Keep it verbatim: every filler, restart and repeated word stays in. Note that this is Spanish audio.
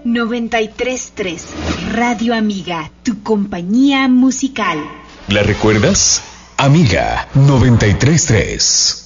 noventa y tres punto tres Radio Amiga, tu compañía musical. ¿La recuerdas? Amiga noventa y tres punto tres.